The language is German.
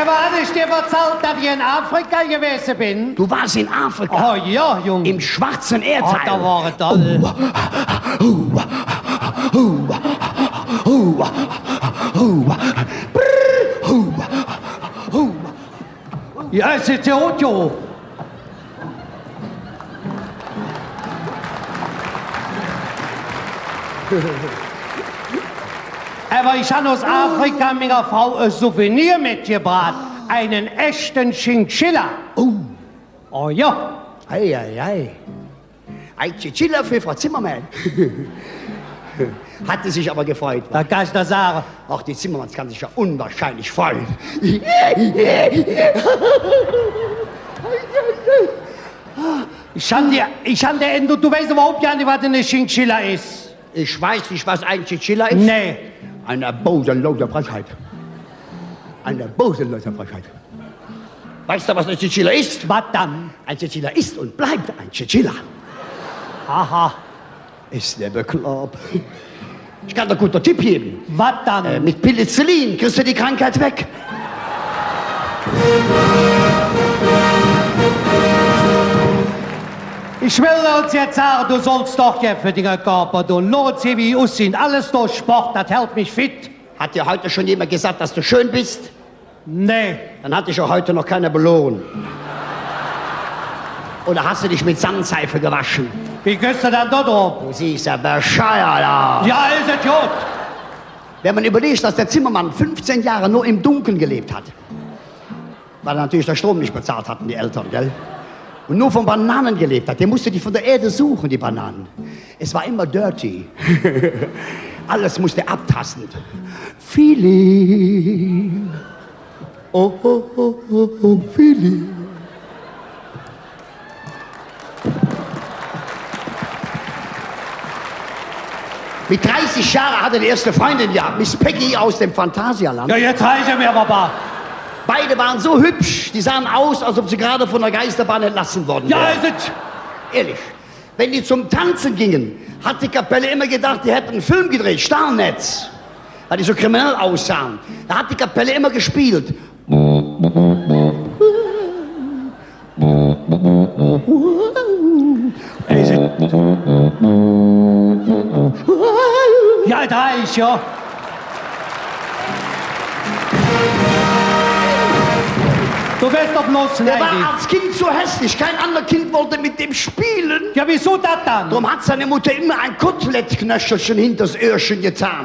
Aber hatte ich dir erzählt, dass ich in Afrika gewesen bin? Du warst in Afrika? Oh ja, Junge. Im schwarzen Erdteil? Oh, da war es toll. Ja, es ist ja gut, jo. Aber ich habe aus Afrika meiner Frau ein Souvenir mitgebracht. Einen echten Chinchilla. Oh ja. Ei, ei, ei. Ein Chinchilla für Frau Zimmermann. Hatte sich aber gefreut. Da kann ich das sagen. Auch die Zimmermanns kann sich ja unwahrscheinlich freuen. Ich kann dir Endo, du weißt überhaupt gar nicht, was eine Chinchilla ist. Ich weiß nicht, was ein Chinchilla ist. Nee. Eine bodenlose Frechheit. Eine bodenlose Frechheit. Weißt du, was ein Chinchilla ist? Was dann? Ein Chinchilla ist und bleibt ein Chinchilla. Aha. Ist der bekloppt. Ich kann dir einen guten Tipp geben. Was dann? Mit Penicillin kriegst du die Krankheit weg. Ich will uns jetzt sagen, du sollst doch ja für den Körper tun. Nur sehen, wie ich aussehe. Alles durch Sport, das hält mich fit. Hat dir heute schon jemand gesagt, dass du schön bist? Nee. Dann hat dich auch heute noch keiner belohnt. Oder hast du dich mit Sandseife gewaschen? Wie gehst du dann dort drauf? Du siehst ja bescheuert aus. Ja, ist es gut. Wenn man überlegt, dass der Zimmermann 15 Jahre nur im Dunkeln gelebt hat, weil er natürlich der Strom nicht bezahlt hatten, die Eltern, gell? Und nur von Bananen gelebt hat. Der musste die von der Erde suchen, die Bananen. Es war immer dirty. Alles musste abtasten. Feeling. Oh, oh, oh, oh, oh, Feeling. Mit 30 Jahren hatte er die erste Freundin gehabt, Miss Peggy aus dem Phantasialand. Ja, jetzt reicht mir, Papa. Beide waren so hübsch, die sahen aus, als ob sie gerade von der Geisterbahn entlassen worden wären. Ja, ist es. Ehrlich. Wenn die zum Tanzen gingen, hat die Kapelle immer gedacht, die hätten einen Film gedreht, Starnetz. Weil die so kriminell aussahen. Da hat die Kapelle immer gespielt. Ja, da ist ja. Du wirst doch bloß Der war neidisch. als Kind so hässlich, kein anderes Kind wollte mit dem spielen. Ja, wieso das dann? Darum hat seine Mutter immer ein Kotelettknöchelchen hinters Öhrchen getan.